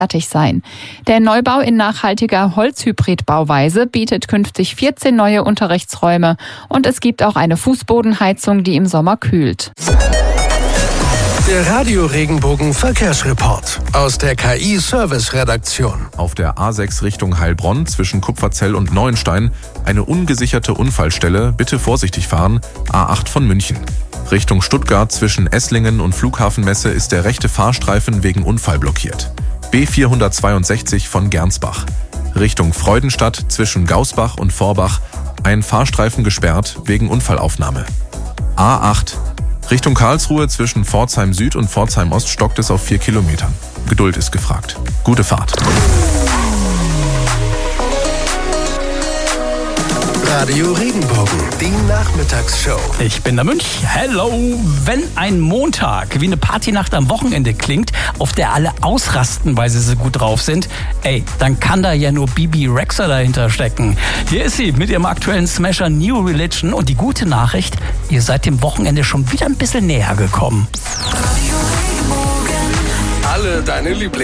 fertig sein. Der Neubau in nachhaltiger Holzhybridbauweise bietet künftig 14 neue Unterrichtsräume und es gibt auch eine Fußbodenheizung, die im Sommer kühlt. Der Radio Regenbogen Verkehrsreport aus der KI-Service-Redaktion. Auf der A6 Richtung Heilbronn zwischen Kupferzell und Neuenstein eine ungesicherte Unfallstelle. Bitte vorsichtig fahren. A8 von München. Richtung Stuttgart zwischen Esslingen und Flughafenmesse ist der rechte Fahrstreifen wegen Unfall blockiert. B462 von Gernsbach. Richtung Freudenstadt zwischen Gausbach und Vorbach ein Fahrstreifen gesperrt wegen Unfallaufnahme. A8 Richtung Karlsruhe zwischen Pforzheim Süd und Pforzheim Ost stockt es auf 4 Kilometern. Geduld ist gefragt. Gute Fahrt. Radio Regenbogen, die Nachmittagsshow. Ich bin der Münch. Hello! Wenn ein Montag wie eine Partynacht am Wochenende klingt, auf der alle ausrasten, weil sie so gut drauf sind, dann kann da ja nur Bibi Rexha dahinter stecken. Hier ist sie mit ihrem aktuellen Smasher New Religion und die gute Nachricht, ihr seid dem Wochenende schon wieder ein bisschen näher gekommen. Alle deine